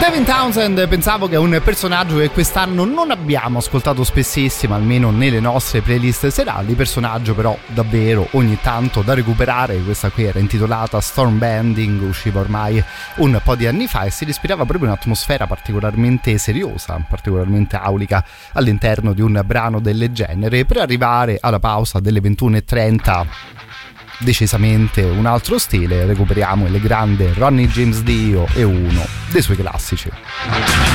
Devin Townsend pensavo che è un personaggio che quest'anno non abbiamo ascoltato spessissimo, almeno nelle nostre playlist serali, personaggio però davvero ogni tanto da recuperare. Questa qui era intitolata Stormbending, usciva ormai un po' di anni fa e si respirava proprio un'atmosfera particolarmente seriosa, particolarmente aulica all'interno di un brano del genere, per arrivare alla pausa delle 21:30. Decisamente un altro stile, recuperiamo il grande Ronnie James Dio e uno dei suoi classici.